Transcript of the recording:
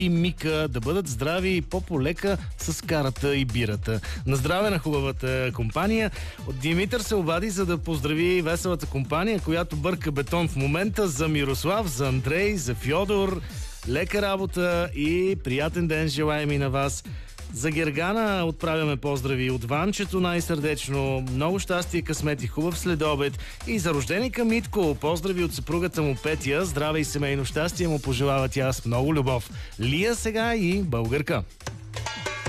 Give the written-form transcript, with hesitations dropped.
и Мика да бъдат здрави и по-полека с карата и бирата. На здраве на хубавата компания. Димитър се обади, за да поздрави веселата компания, която бърка бетон в момента, за Мирослав, за Андрей, за Фьодор. Лека работа и приятен ден желаем и на вас. За Гергана отправяме поздрави от Ванчето най-сърдечно. Много щастие, късмет и хубав следобед. И за рожденика Митко поздрави от съпругата му Петя. Здраве и семейно щастие му пожелава тя с много любов. Лия сега и българка.